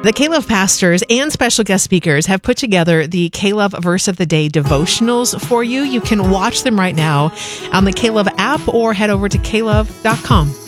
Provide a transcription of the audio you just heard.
The K-Love pastors and special guest speakers have put together the K-Love Verse of the Day devotionals for you. You can watch them right now on the K-Love app or head over to klove.com.